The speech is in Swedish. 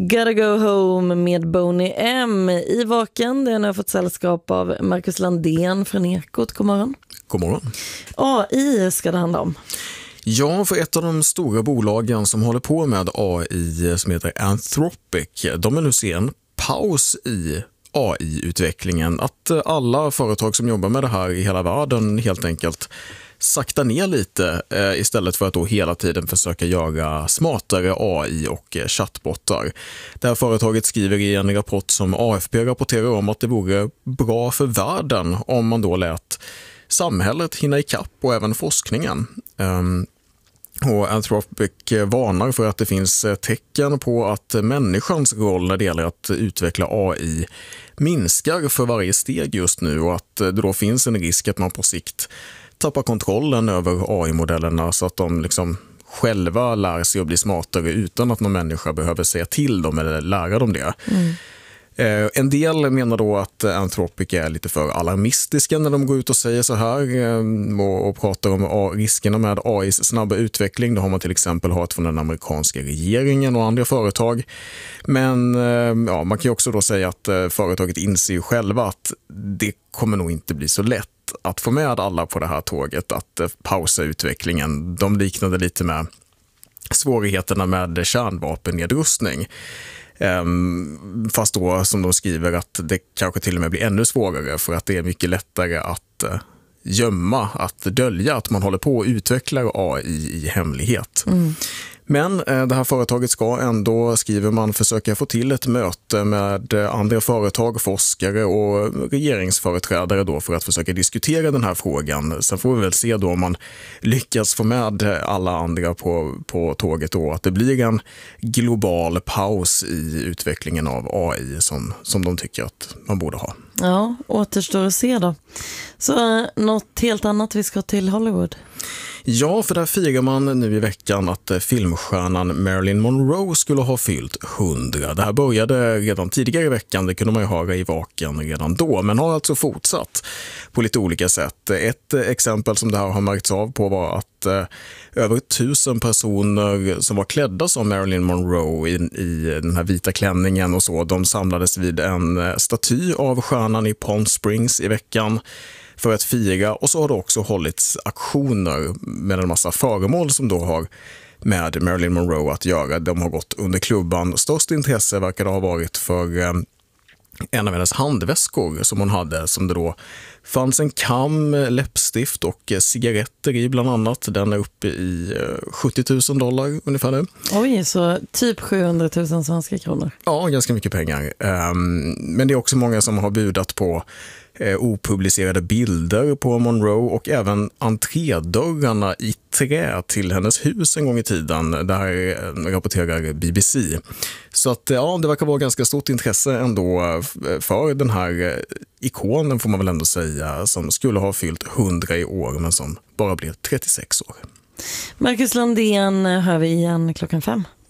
Gotta Go Home med Boney M i Vaken. Den har fått sällskap av Marcus Landén från Ekot. God morgon. God morgon. AI ska det handla om. Ja, för ett av de stora bolagen som håller på med AI som heter Anthropic, de vill nu se en paus i AI-utvecklingen. Att alla företag som jobbar med det här i hela världen helt enkelt sakta ner lite istället för att då hela tiden försöka göra smartare AI och chattbottar. Det här företaget skriver i en rapport som AFP rapporterar om att det vore bra för världen om man då lät samhället hinna ikapp och även forskningen. Och Anthropic varnar för att det finns tecken på att människans roll när det gäller att utveckla AI minskar för varje steg just nu och att det då finns en risk att man på sikt tappar kontrollen över AI-modellerna så att de liksom själva lär sig att bli smartare utan att någon människa behöver säga till dem eller lära dem det. En del menar då att Anthropic är lite för alarmistiska när de går ut och säger så här och pratar om riskerna med AIs snabba utveckling. Det har man till exempel hört från den amerikanska regeringen och andra företag. Men ja, man kan ju också då säga att företaget inser själva att det kommer nog inte bli så lätt att få med alla på det här tåget att pausa utvecklingen. De liknade lite med svårigheterna med kärnvapennedrustning. Fast då som de skriver att det kanske till och med blir ännu svårare för att det är mycket lättare att gömma, att dölja att man håller på att utveckla AI i hemlighet. Men det här företaget ska ändå, skriver man, försöka få till ett möte med andra företag, forskare och regeringsföreträdare då för att försöka diskutera den här frågan. Sen får vi väl se då om man lyckas få med alla andra på tåget då, att det blir en global paus i utvecklingen av AI som de tycker att man borde ha. Ja, återstår att se då. Så något helt annat, vi ska till Hollywood. Ja, för där firar man nu i veckan att filmstjärnan Marilyn Monroe skulle ha fyllt 100. Det här började redan tidigare i veckan, det kunde man ju höra i Vaken redan då, men har alltså fortsatt på lite olika sätt. Ett exempel som det här har märkts av på var att över 1000 personer som var klädda som Marilyn Monroe i den här vita klänningen och så, de samlades vid en staty av stjärnan i Palm Springs i veckan för att fira, och så har det också hållits aktioner med en massa föremål som då har med Marilyn Monroe att göra. De har gått under klubban. Störst intresse verkar det ha varit för en av hennes handväskor som hon hade, som det då fanns en kam, läppstift och cigaretter i bland annat. Den är uppe i $70,000 ungefär nu. Oj, så typ 700 000 svenska kronor. Ja, ganska mycket pengar. Men det är också många som har budat på opublicerade bilder på Monroe och även entrédörrarna i trä till hennes hus en gång i tiden. Det här rapporterar BBC. Så att ja, det verkar vara ganska stort intresse ändå för den här ikonen, får man väl ändå säga, som skulle ha fyllt 100 i år men som bara blev 36 år. Marcus Landén hör vi igen 5:00.